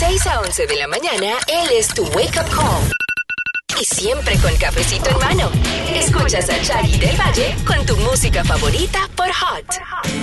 6 a 11 de la mañana, él es tu wake up call. Y siempre con cafecito en mano. Escuchas a Shaggy del Valle con tu música favorita por Hot.